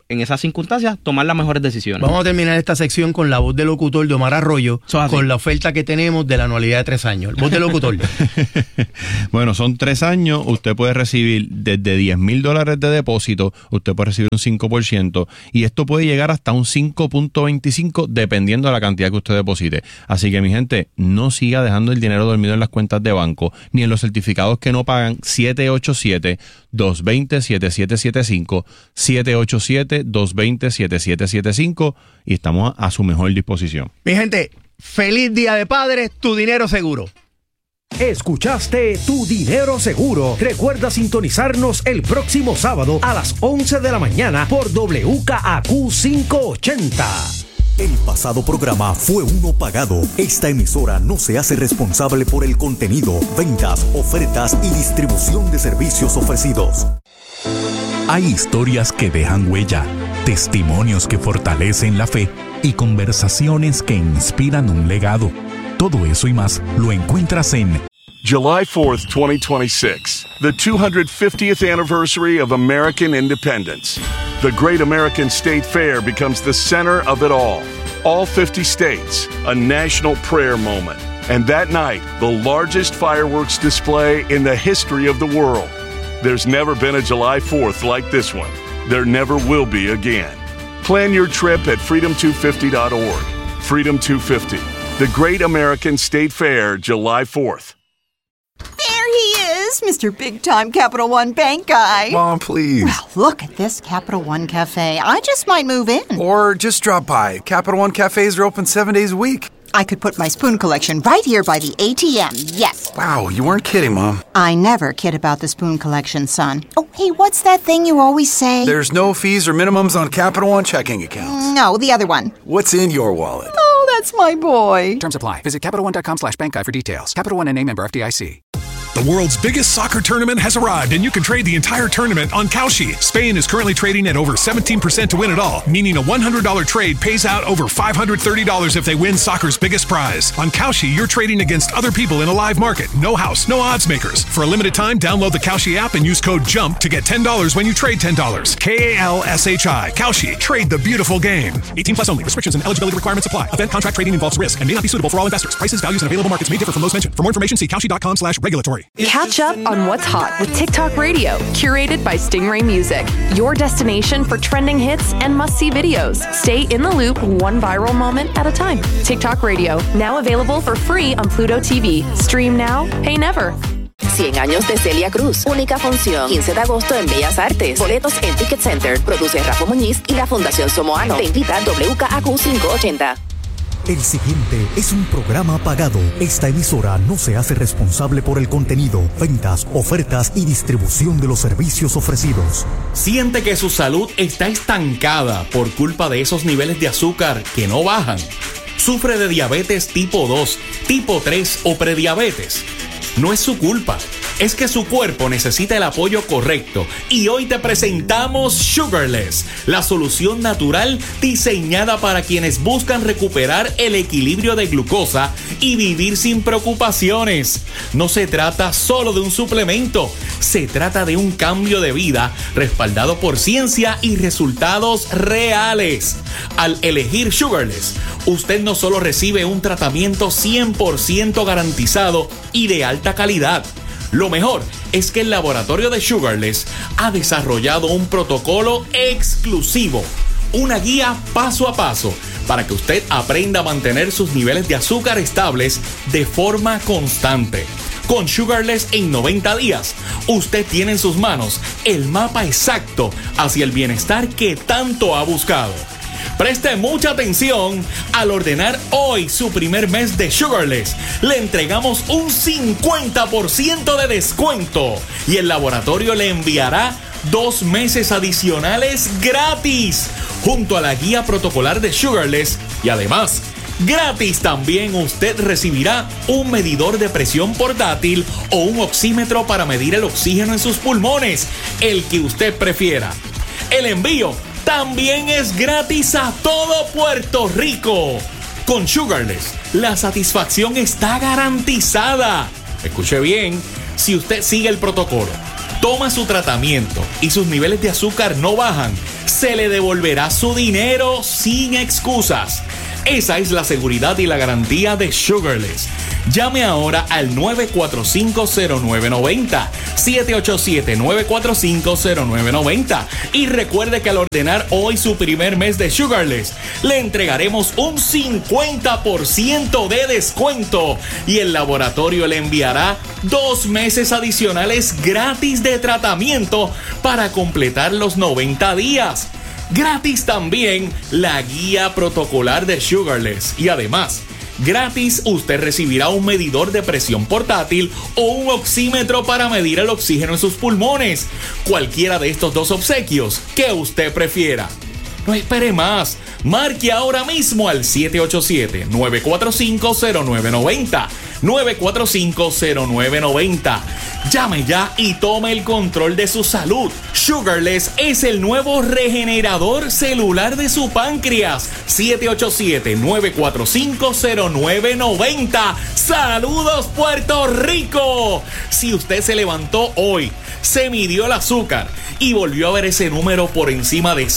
en esas circunstancias, tomar las mejores decisiones. Vamos a terminar esta sección con la voz del locutor de Omar Arroyo, con la oferta que tenemos de la anualidad de 3 años. Voz del locutor. Bueno, son 3 años, usted puede recibir desde $10,000 de depósito, usted puede recibir un 5%, y esto puede llegar hasta un 5.25 dependiendo de la cantidad que usted deposite. Así que, mi gente, no siga dejando el dinero dormido en las cuentas de banco, ni en los certificados que no pagan. 787-220-7775, 787-220-7775, y estamos a su mejor disposición. Mi gente, feliz Día de Padres, tu dinero seguro. Escuchaste Tu Dinero Seguro. Recuerda sintonizarnos el próximo sábado a las 11 de la mañana por WKAQ 580. El pasado programa fue uno pagado. Esta emisora no se hace responsable por el contenido, ventas, ofertas y distribución de servicios ofrecidos. Hay historias que dejan huella, testimonios que fortalecen la fe y conversaciones que inspiran un legado. Todo eso y más lo encuentras en July 4th, 2026, the 250th anniversary of American independence. The Great American State Fair becomes the center of it all. All 50 states, a national prayer moment. And that night, the largest fireworks display in the history of the world. There's never been a July 4th like this one. There never will be again. Plan your trip at freedom250.org. Freedom 250, the Great American State Fair, July 4th. There he is, Mr. Big Time Capital One Bank guy. Mom, please. Well, look at this Capital One Cafe. I just might move in. Or just drop by. Capital One Cafes are open 7 days a week. I could put my spoon collection right here by the ATM, yes. Wow, you weren't kidding, Mom. I never kid about the spoon collection, son. Oh, hey, what's that thing you always say? There's no fees or minimums on Capital One checking accounts. No, the other one. What's in your wallet? Oh, that's my boy. Terms apply. Visit CapitalOne.com/bank guide for details. Capital One NA, member FDIC. The world's biggest soccer tournament has arrived, and you can trade the entire tournament on Kalshi. Spain is currently trading at over 17% to win it all, meaning a $100 trade pays out over $530 if they win soccer's biggest prize. On Kalshi, you're trading against other people in a live market. No house, no odds makers. For a limited time, download the Kalshi app and use code JUMP to get $10 when you trade $10. KALSHI. Kalshi. Trade the beautiful game. 18 plus only. Restrictions and eligibility requirements apply. Event contract trading involves risk and may not be suitable for all investors. Prices, values, and available markets may differ from those mentioned. For more information, see Kalshi.com/regulatory. Catch up on what's hot with TikTok Radio, curated by Stingray Music, your destination for trending hits and must-see videos. Stay in the loop, one viral moment at a time. TikTok Radio, now available for free on Pluto TV. Stream now, pay never. 100 años de Celia Cruz. Única función, 15 de agosto en Bellas Artes. Boletos en Ticket Center. Produce Rafa Muñiz y la Fundación Somoano. Te invita a WKAQ 580. El siguiente es un programa pagado. Esta emisora no se hace responsable por el contenido, ventas, ofertas y distribución de los servicios ofrecidos. ¿Siente que su salud está estancada por culpa de esos niveles de azúcar que no bajan? ¿Sufre de diabetes tipo 2, tipo 3 o prediabetes? No es su culpa, es que su cuerpo necesita el apoyo correcto. Y hoy te presentamos Sugarless, la solución natural diseñada para quienes buscan recuperar el equilibrio de glucosa y vivir sin preocupaciones. No se trata solo de un suplemento, se trata de un cambio de vida respaldado por ciencia y resultados reales. Al elegir Sugarless, usted no solo recibe un tratamiento 100% garantizado y de alta calidad. Lo mejor es que el laboratorio de Sugarless ha desarrollado un protocolo exclusivo, una guía paso a paso para que usted aprenda a mantener sus niveles de azúcar estables de forma constante. Con Sugarless en 90 días, usted tiene en sus manos el mapa exacto hacia el bienestar que tanto ha buscado. Preste mucha atención al ordenar hoy su primer mes de Sugarless. Le entregamos un 50% de descuento y el laboratorio le enviará 2 meses adicionales gratis junto a la guía protocolar de Sugarless, y además gratis también usted recibirá un medidor de presión portátil o un oxímetro para medir el oxígeno en sus pulmones, el que usted prefiera. El envío también es gratis a todo Puerto Rico. Con Sugarless, la satisfacción está garantizada. Escuche bien, si usted sigue el protocolo, toma su tratamiento y sus niveles de azúcar no bajan, se le devolverá su dinero sin excusas. Esa es la seguridad y la garantía de Sugarless. Llame ahora al 945-0990, 787-945-0990. Y recuerde que al ordenar hoy su primer mes de Sugarless, le entregaremos un 50% de descuento. Y el laboratorio le enviará 2 meses adicionales gratis de tratamiento para completar los 90 días. Gratis también la guía protocolar de Sugarless. Y además, gratis usted recibirá un medidor de presión portátil o un oxímetro para medir el oxígeno en sus pulmones. Cualquiera de estos 2 obsequios que usted prefiera. No espere más. Marque ahora mismo al 787-945-0990. 945-0990. Llame ya y tome el control de su salud. Sugarless es el nuevo regenerador celular de su páncreas. 787-945-0990. ¡Saludos, Puerto Rico! Si usted se levantó hoy, se midió el azúcar y volvió a ver ese número por encima de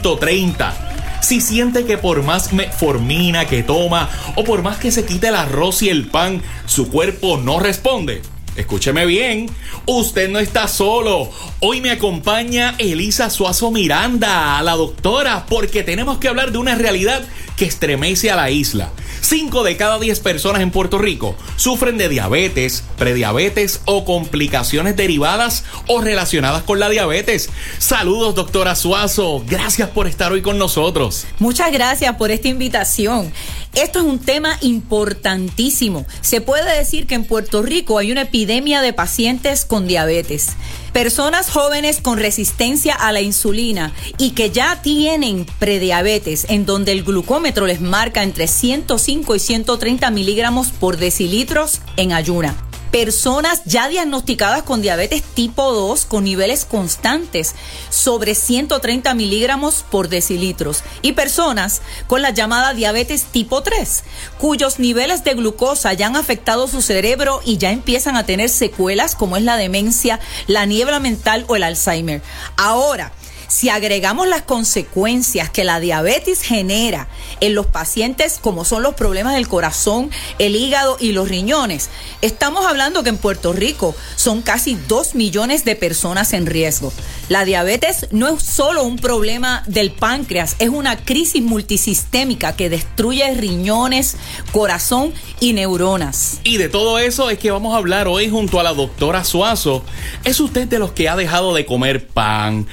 130. Si siente que por más metformina que toma o por más que se quite el arroz y el pan, su cuerpo no responde, escúcheme bien, usted no está solo. Hoy me acompaña Elisa Suazo Miranda, la doctora, porque tenemos que hablar de una realidad que estremece a la isla. 5 de cada 10 personas en Puerto Rico sufren de diabetes, prediabetes o complicaciones derivadas o relacionadas con la diabetes. Saludos, doctora Suazo. Gracias por estar hoy con nosotros. Muchas gracias por esta invitación. Esto es un tema importantísimo. Se puede decir que en Puerto Rico hay una epidemia de pacientes con diabetes. Personas jóvenes con resistencia a la insulina y que ya tienen prediabetes, en donde el glucómetro les marca entre 105 y 130 miligramos por decilitros en ayuna. Personas ya diagnosticadas con diabetes tipo 2 con niveles constantes sobre 130 miligramos por decilitros. Y personas con la llamada diabetes tipo 3, cuyos niveles de glucosa ya han afectado su cerebro y ya empiezan a tener secuelas como es la demencia, la niebla mental o el Alzheimer. Ahora, si agregamos las consecuencias que la diabetes genera en los pacientes, como son los problemas del corazón, el hígado y los riñones, estamos hablando que en Puerto Rico son casi 2 millones de personas en riesgo. La diabetes no es solo un problema del páncreas, es una crisis multisistémica que destruye riñones, corazón y neuronas. Y de todo eso es que vamos a hablar hoy junto a la doctora Suazo. ¿Es usted de los que ha dejado de comer pan,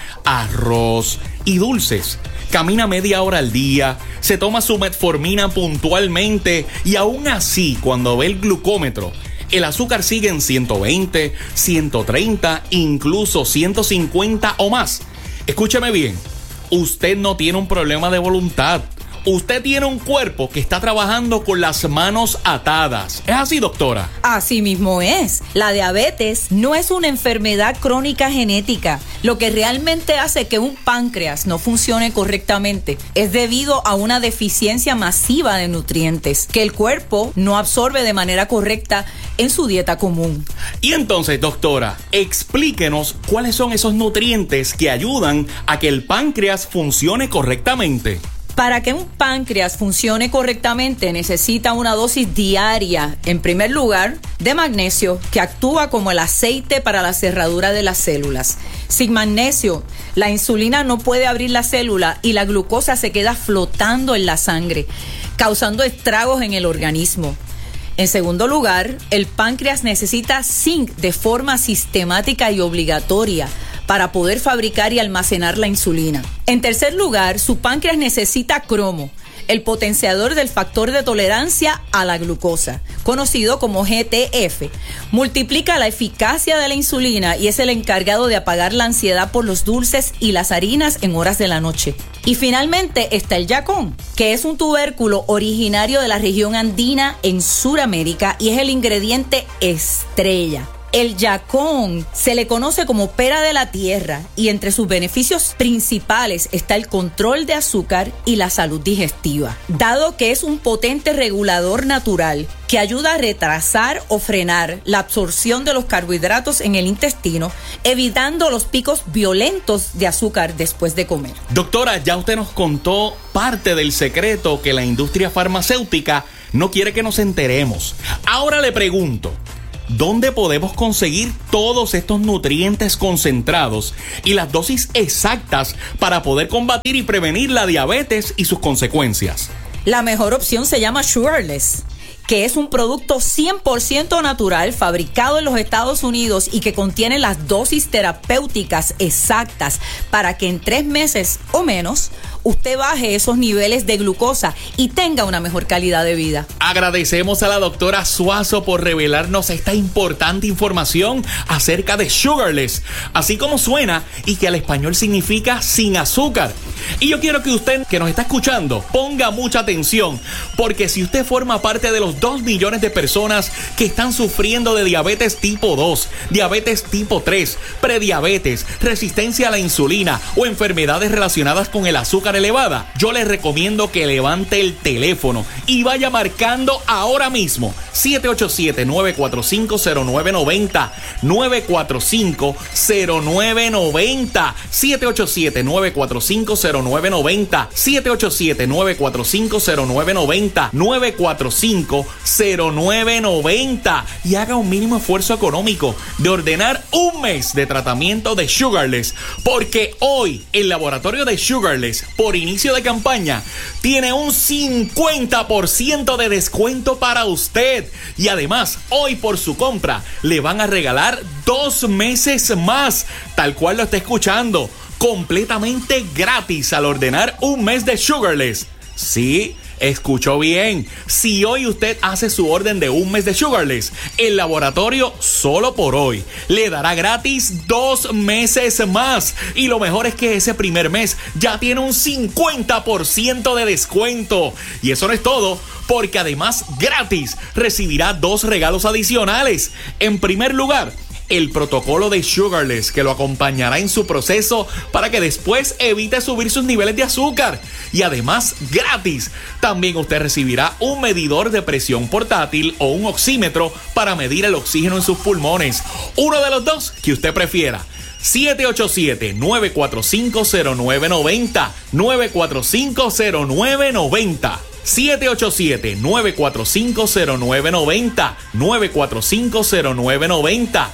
arroz y dulces? Camina media hora al día, se toma su metformina puntualmente y aún así, cuando ve el glucómetro, el azúcar sigue en 120, 130, incluso 150 o más. Escúcheme bien, usted no tiene un problema de voluntad. Usted tiene un cuerpo que está trabajando con las manos atadas. ¿Es así, doctora? Así mismo es. La diabetes no es una enfermedad crónica genética. Lo que realmente hace que un páncreas no funcione correctamente es debido a una deficiencia masiva de nutrientes que el cuerpo no absorbe de manera correcta en su dieta común. Y entonces, doctora, explíquenos cuáles son esos nutrientes que ayudan a que el páncreas funcione correctamente. Para que un páncreas funcione correctamente necesita una dosis diaria, en primer lugar, de magnesio, que actúa como el aceite para la cerradura de las células. Sin magnesio, la insulina no puede abrir la célula y la glucosa se queda flotando en la sangre, causando estragos en el organismo. En segundo lugar, el páncreas necesita zinc de forma sistemática y obligatoria para poder fabricar y almacenar la insulina. En tercer lugar, su páncreas necesita cromo, el potenciador del factor de tolerancia a la glucosa, conocido como GTF. Multiplica la eficacia de la insulina y es el encargado de apagar la ansiedad por los dulces y las harinas en horas de la noche. Y finalmente está el yacón, que es un tubérculo originario de la región andina en Sudamérica y es el ingrediente estrella. El yacón se le conoce como pera de la tierra y entre sus beneficios principales está el control de azúcar y la salud digestiva, dado que es un potente regulador natural que ayuda a retrasar o frenar la absorción de los carbohidratos en el intestino, evitando los picos violentos de azúcar después de comer. Doctora, ya usted nos contó parte del secreto que la industria farmacéutica no quiere que nos enteremos. Ahora le pregunto, ¿dónde podemos conseguir todos estos nutrientes concentrados y las dosis exactas para poder combatir y prevenir la diabetes y sus consecuencias? La mejor opción se llama Sugarless, que es un producto 100% natural fabricado en los Estados Unidos y que contiene las dosis terapéuticas exactas para que en 3 meses o menos usted baje esos niveles de glucosa y tenga una mejor calidad de vida. Agradecemos a la doctora Suazo por revelarnos esta importante información acerca de Sugarless, así como suena y que al español significa sin azúcar. Y yo quiero que usted que nos está escuchando ponga mucha atención, porque si usted forma parte de los 2 millones de personas que están sufriendo de diabetes tipo 2, diabetes tipo 3, prediabetes, resistencia a la insulina o enfermedades relacionadas con el azúcar elevada, yo les recomiendo que levante el teléfono y vaya marcando ahora mismo 787-945-0990, 945-0990, 787-945-0990, 787-945-0990, 945-0990 y haga un mínimo esfuerzo económico de ordenar un mes de tratamiento de Sugarless, porque hoy el laboratorio de Sugarless, por inicio de campaña, tiene un 50% de descuento para usted. Y además, hoy por su compra, le van a regalar 2 meses más, tal cual lo está escuchando, completamente gratis al ordenar un mes de Sugarless. Sí, escuchó bien. Si hoy usted hace su orden de un mes de Sugarless, el laboratorio solo por hoy le dará gratis 2 meses más. Y lo mejor es que ese primer mes ya tiene un 50% de descuento. Y eso no es todo, porque además gratis recibirá 2 regalos adicionales. En primer lugar, el protocolo de Sugarless, que lo acompañará en su proceso para que después evite subir sus niveles de azúcar. Y además, gratis, también usted recibirá un medidor de presión portátil o un oxímetro para medir el oxígeno en sus pulmones. Uno de los 2 que usted prefiera. 787-945-0990, 945-0990. 787-945-0990, 945-0990,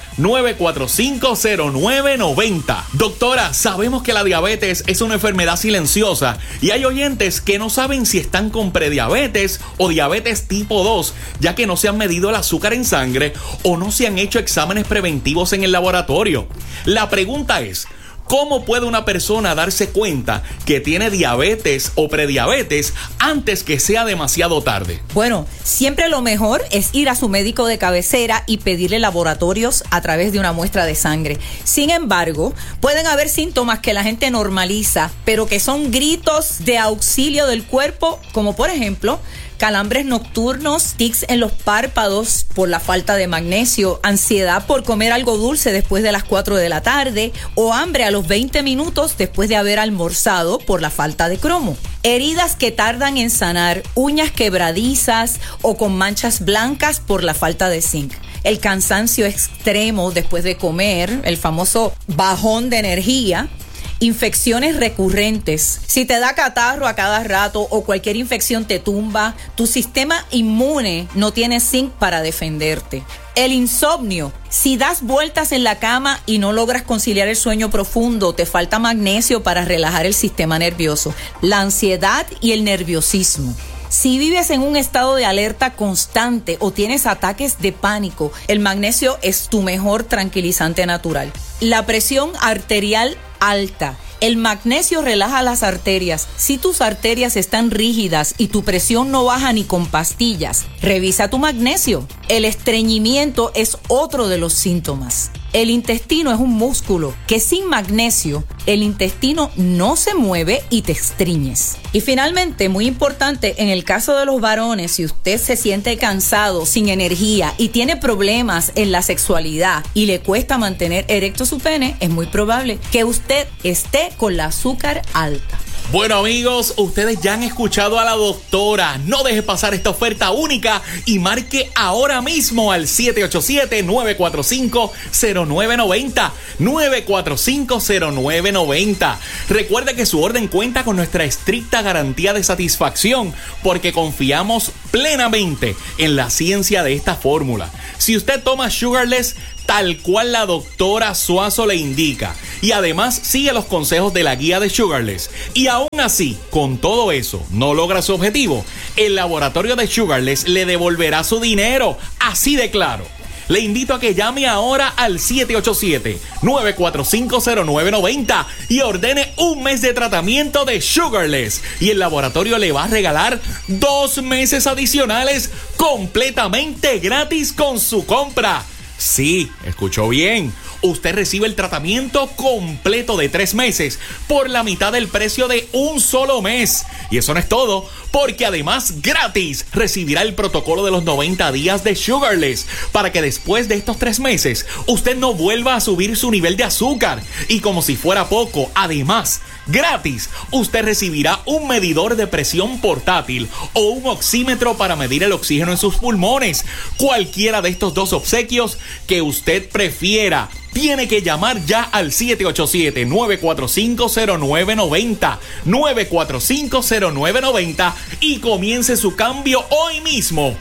945-0990. Doctora, sabemos que la diabetes es una enfermedad silenciosa y hay oyentes que no saben si están con prediabetes o diabetes tipo 2, ya que no se han medido el azúcar en sangre o no se han hecho exámenes preventivos en el laboratorio. La pregunta es, ¿cómo puede una persona darse cuenta que tiene diabetes o prediabetes antes que sea demasiado tarde? Bueno, siempre lo mejor es ir a su médico de cabecera y pedirle laboratorios a través de una muestra de sangre. Sin embargo, pueden haber síntomas que la gente normaliza, pero que son gritos de auxilio del cuerpo, como por ejemplo calambres nocturnos, tics en los párpados por la falta de magnesio, ansiedad por comer algo dulce después de las 4 de la tarde o hambre a los 20 minutos después de haber almorzado por la falta de cromo. Heridas que tardan en sanar, uñas quebradizas o con manchas blancas por la falta de zinc. El cansancio extremo después de comer, el famoso bajón de energía. Infecciones recurrentes. Si te da catarro a cada rato o cualquier infección te tumba, tu sistema inmune no tiene zinc para defenderte. El insomnio. Si das vueltas en la cama y no logras conciliar el sueño profundo, te falta magnesio para relajar el sistema nervioso. La ansiedad y el nerviosismo. Si vives en un estado de alerta constante o tienes ataques de pánico, el magnesio es tu mejor tranquilizante natural. La presión arterial alta. El magnesio relaja las arterias. Si tus arterias están rígidas y tu presión no baja ni con pastillas, revisa tu magnesio. El estreñimiento es otro de los síntomas. El intestino es un músculo que sin magnesio el intestino no se mueve y te estreñes. Y finalmente, muy importante, en el caso de los varones, si usted se siente cansado, sin energía y tiene problemas en la sexualidad y le cuesta mantener erecto su pene, es muy probable que usted esté con la azúcar alta. Bueno, amigos, ustedes ya han escuchado a la doctora. No deje pasar esta oferta única y marque ahora mismo al 787-945-0990. 945-0990. Recuerde que su orden cuenta con nuestra estricta garantía de satisfacción porque confiamos plenamente en la ciencia de esta fórmula. Si usted toma Sugarless tal cual la doctora Suazo le indica y además sigue los consejos de la guía de Sugarless y aún así, con todo eso, no logra su objetivo, el laboratorio de Sugarless le devolverá su dinero, así de claro. Le invito a que llame ahora al 787-945-0990 y ordene un mes de tratamiento de Sugarless. Y el laboratorio le va a regalar 2 meses adicionales completamente gratis con su compra. Sí, escuchó bien. Usted recibe el tratamiento completo de 3 meses por la mitad del precio de un solo mes. Y eso no es todo, porque además gratis recibirá el protocolo de los 90 días de Sugarless para que después de estos 3 meses usted no vuelva a subir su nivel de azúcar. Y como si fuera poco, además, gratis, usted recibirá un medidor de presión portátil o un oxímetro para medir el oxígeno en sus pulmones. Cualquiera de estos 2 obsequios que usted prefiera. Tiene que llamar ya al 787-945-0990, 945-0990 y comience su cambio hoy mismo,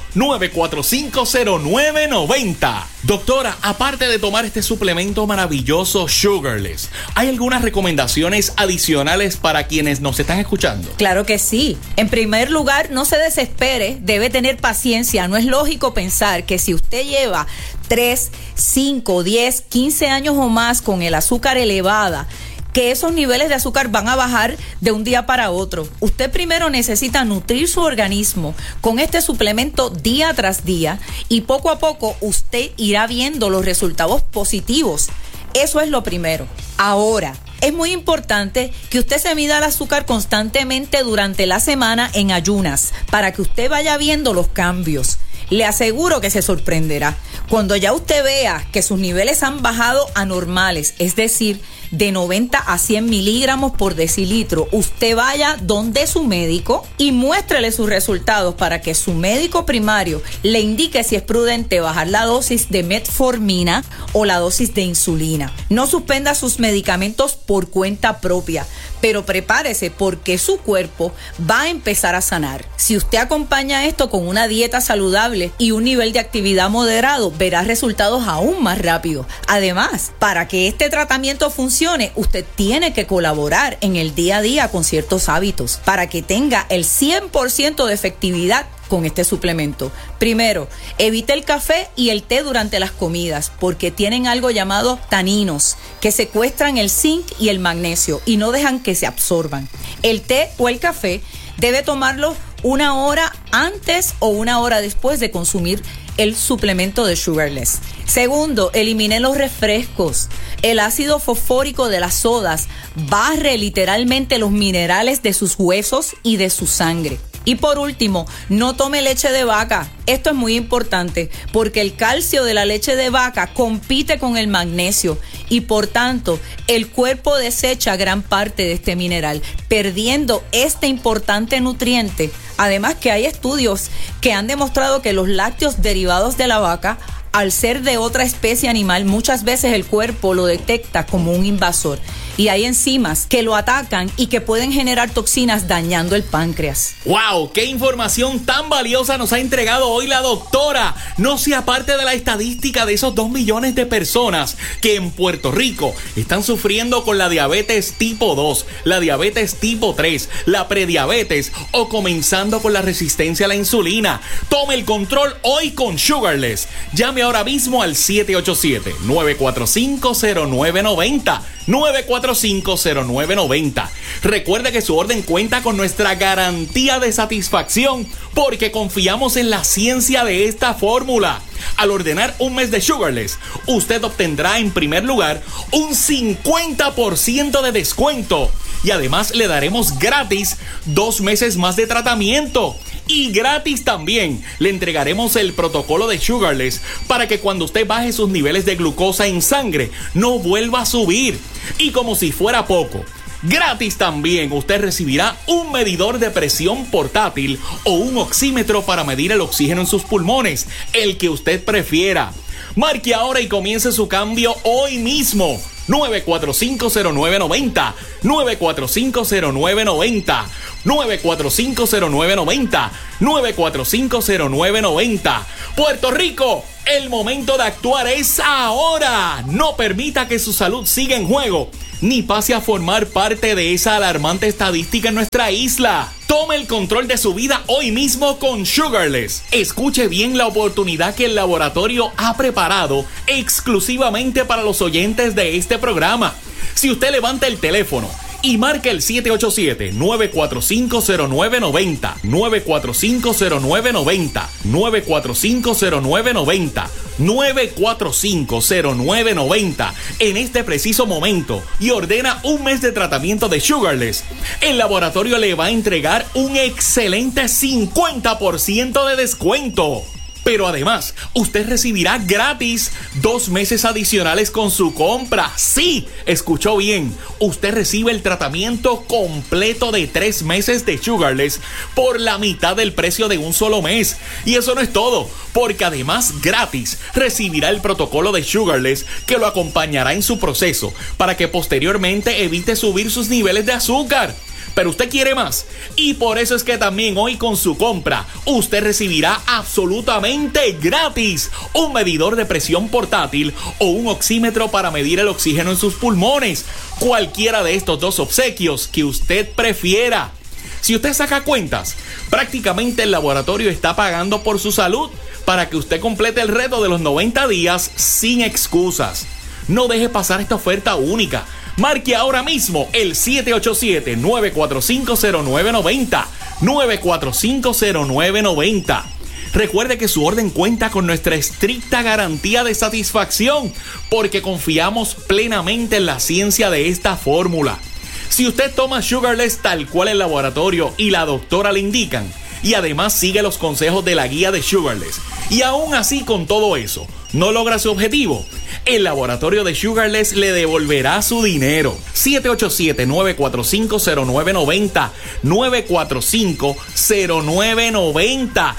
945-0990. Doctora, aparte de tomar este suplemento maravilloso Sugarless, ¿hay algunas recomendaciones adicionales para quienes nos están escuchando? Claro que sí. En primer lugar, no se desespere, debe tener paciencia. No es lógico pensar que si usted lleva 3, 5, 10, 15 años o más con el azúcar elevada, que esos niveles de azúcar van a bajar de un día para otro. Usted primero necesita nutrir su organismo con este suplemento día tras día y poco a poco usted irá viendo los resultados positivos. Eso es lo primero. Ahora, es muy importante que usted se mida el azúcar constantemente durante la semana en ayunas para que usted vaya viendo los cambios. Le aseguro que se sorprenderá. Cuando ya usted vea que sus niveles han bajado a normales, es decir, de 90 a 100 miligramos por decilitro, usted vaya donde su médico y muéstrele sus resultados para que su médico primario le indique si es prudente bajar la dosis de metformina o la dosis de insulina. No suspenda sus medicamentos por cuenta propia, pero prepárese porque su cuerpo va a empezar a sanar. Si usted acompaña esto con una dieta saludable y un nivel de actividad moderado, verá resultados aún más rápidos. Además, para que este tratamiento funcione, usted tiene que colaborar en el día a día con ciertos hábitos para que tenga el 100% de efectividad con este suplemento. Primero, evite el café y el té durante las comidas porque tienen algo llamado taninos que secuestran el zinc y el magnesio y no dejan que se absorban. El té o el café debe tomarlo 1 hora antes o 1 hora después de consumir el suplemento de Sugarless. Segundo, elimine los refrescos. El ácido fosfórico de las sodas barre literalmente los minerales de sus huesos y de su sangre. Y por último, no tome leche de vaca. Esto es muy importante porque el calcio de la leche de vaca compite con el magnesio y por tanto el cuerpo desecha gran parte de este mineral, perdiendo este importante nutriente. Además que hay estudios que han demostrado que los lácteos derivados de la vaca, al ser de otra especie animal, muchas veces el cuerpo lo detecta como un invasor. Y hay enzimas que lo atacan y que pueden generar toxinas dañando el páncreas. ¡Wow! ¡Qué información tan valiosa nos ha entregado hoy la doctora! No sea parte de la estadística de esos 2 millones de personas que en Puerto Rico están sufriendo con la diabetes tipo 2, la diabetes tipo 3, la prediabetes o comenzando con la resistencia a la insulina. Tome el control hoy con Sugarless. Llame Llame ahora mismo al 787-945-0990. 945-0990. Recuerde que su orden cuenta con nuestra garantía de satisfacción porque confiamos en la ciencia de esta fórmula. Al ordenar un mes de Sugarless, usted obtendrá en primer lugar un 50% de descuento y además le daremos gratis 2 meses más de tratamiento. Y gratis también le entregaremos el protocolo de Sugarless para que cuando usted baje sus niveles de glucosa en sangre no vuelva a subir. Y como si fuera poco, gratis también usted recibirá un medidor de presión portátil o un oxímetro para medir el oxígeno en sus pulmones, el que usted prefiera. Marque ahora y comience su cambio hoy mismo. 945-0990, 945-0990, 945-0990, 945-0990. Puerto Rico, el momento de actuar es ahora. No permita que su salud siga en juego, ni pase a formar parte de esa alarmante estadística en nuestra isla. Tome el control de su vida hoy mismo con Sugarless. Escuche bien la oportunidad que el laboratorio ha preparado exclusivamente para los oyentes de este programa. Si usted levanta el teléfono y marca el 787-945-0990, 945-0990, 945-0990, 945-0990 en este preciso momento y ordena un mes de tratamiento de Sugarless, el laboratorio le va a entregar un excelente 50% de descuento. Pero además, usted recibirá gratis 2 meses adicionales con su compra. Sí, escuchó bien. Usted recibe el tratamiento completo de 3 meses de Sugarless por la mitad del precio de un solo mes. Y eso no es todo, porque además gratis recibirá el protocolo de Sugarless que lo acompañará en su proceso para que posteriormente evite subir sus niveles de azúcar. Pero usted quiere más y por eso es que también hoy con su compra usted recibirá absolutamente gratis un medidor de presión portátil o un oxímetro para medir el oxígeno en sus pulmones. Cualquiera de estos 2 obsequios que usted prefiera. Si usted saca cuentas, prácticamente el laboratorio está pagando por su salud para que usted complete el reto de los 90 días sin excusas. No deje pasar esta oferta única. Marque ahora mismo el 787-945-0990, 945-0990. Recuerde que su orden cuenta con nuestra estricta garantía de satisfacción porque confiamos plenamente en la ciencia de esta fórmula. Si usted toma Sugarless tal cual el laboratorio y la doctora le indican, y además sigue los consejos de la guía de Sugarless, y aún así con todo eso no logra su objetivo, el laboratorio de Sugarless le devolverá su dinero. 787-945-0990, 945-0990,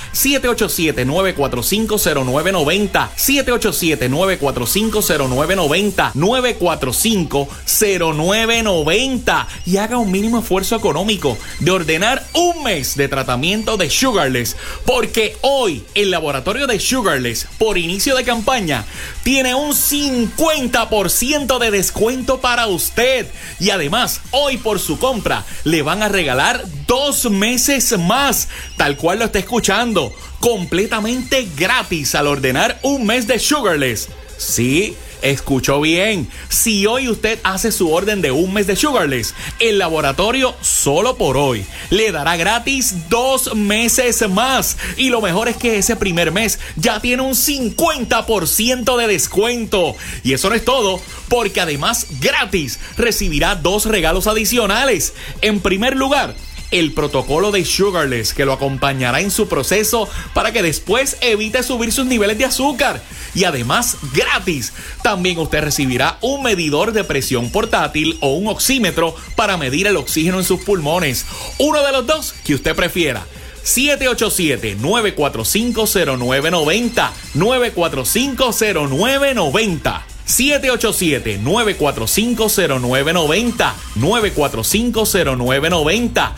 787-945-0990, 787-945-0990, 945-0990 y haga un mínimo esfuerzo económico de ordenar un mes de tratamiento de Sugarless, porque hoy el laboratorio de Sugarless, por inicio de campaña, tiene un 50% de descuento para usted. Y además, hoy por su compra, le van a regalar 2 meses más, tal cual lo está escuchando, completamente gratis al ordenar un mes de Sugarless. Sí, escuchó bien. Si hoy usted hace su orden de un mes de Sugarless, el laboratorio solo por hoy le dará gratis 2 meses más. Y lo mejor es que ese primer mes ya tiene un 50% de descuento. Y eso no es todo, porque además gratis recibirá 2 regalos adicionales. En primer lugar, el protocolo de Sugarless que lo acompañará en su proceso para que después evite subir sus niveles de azúcar. Y además, gratis, también usted recibirá un medidor de presión portátil o un oxímetro para medir el oxígeno en sus pulmones. Uno de los 2 que usted prefiera. 787-945-0990, 945-0990. 787-945-0990, 945-0990,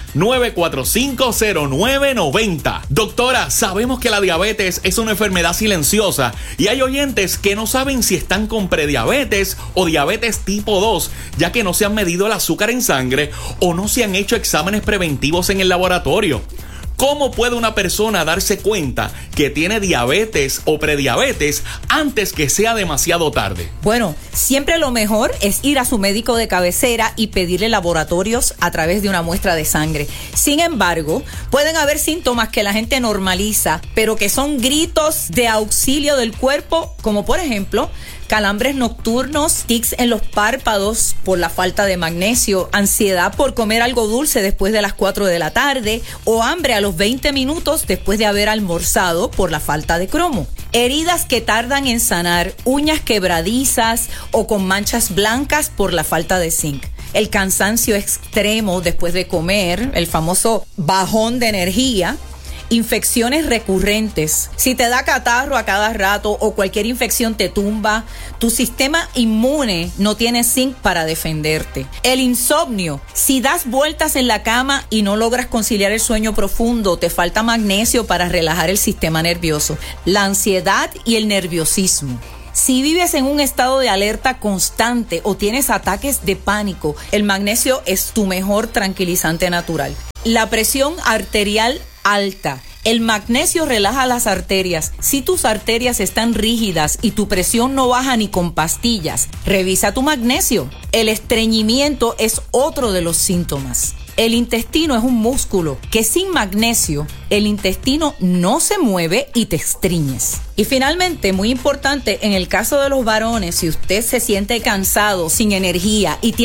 945-0990. Doctora, sabemos que la diabetes es una enfermedad silenciosa y hay oyentes que no saben si están con prediabetes o diabetes tipo 2, ya que no se han medido el azúcar en sangre o no se han hecho exámenes preventivos en el laboratorio. ¿Cómo puede una persona darse cuenta que tiene diabetes o prediabetes antes que sea demasiado tarde? Bueno, siempre lo mejor es ir a su médico de cabecera y pedirle laboratorios a través de una muestra de sangre. Sin embargo, pueden haber síntomas que la gente normaliza, pero que son gritos de auxilio del cuerpo, como por ejemplo calambres nocturnos, tics en los párpados por la falta de magnesio, ansiedad por comer algo dulce después de las 4 de la tarde o hambre a los 20 minutos después de haber almorzado por la falta de cromo. Heridas que tardan en sanar, uñas quebradizas o con manchas blancas por la falta de zinc. El cansancio extremo después de comer, el famoso bajón de energía. Infecciones recurrentes. Si te da catarro a cada rato o cualquier infección te tumba, tu sistema inmune no tiene zinc para defenderte. El insomnio. Si das vueltas en la cama y no logras conciliar el sueño profundo, te falta magnesio para relajar el sistema nervioso. La ansiedad y el nerviosismo. Si vives en un estado de alerta constante o tienes ataques de pánico, el magnesio es tu mejor tranquilizante natural. La presión arterial alta. El magnesio relaja las arterias. Si tus arterias están rígidas y tu presión no baja ni con pastillas, revisa tu magnesio. El estreñimiento es otro de los síntomas. El intestino es un músculo que sin magnesio el intestino no se mueve y te estriñes. Y finalmente, muy importante, en el caso de los varones, si usted se siente cansado, sin energía y tiene